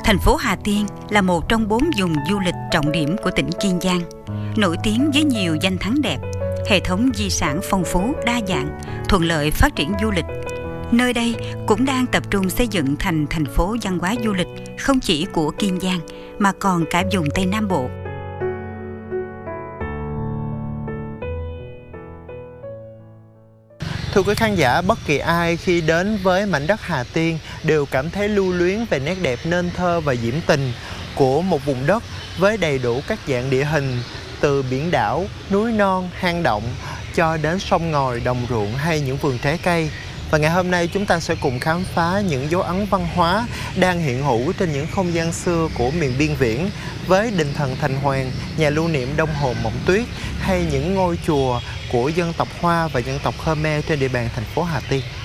Thành phố Hà Tiên là một trong 4 vùng du lịch trọng điểm của tỉnh Kiên Giang, nổi tiếng với nhiều danh thắng đẹp, hệ thống di sản phong phú đa dạng, thuận lợi phát triển du lịch. Nơi đây cũng đang tập trung xây dựng thành thành phố văn hóa du lịch không chỉ của Kiên Giang mà còn cả vùng Tây Nam Bộ. Thưa quý khán giả, bất kỳ ai khi đến với mảnh đất Hà Tiên đều cảm thấy lưu luyến về nét đẹp nên thơ và diễm tình của một vùng đất với đầy đủ các dạng địa hình, từ biển đảo, núi non, hang động cho đến sông ngòi, đồng ruộng hay những vườn trái cây. Và ngày hôm nay chúng ta sẽ cùng khám phá những dấu ấn văn hóa đang hiện hữu trên những không gian xưa của miền biên viễn với đình thần Thành Hoàng, nhà lưu niệm Đông Hồ Mộng Tuyết hay những ngôi chùa của dân tộc Hoa và dân tộc Khmer trên địa bàn thành phố Hà Tiên.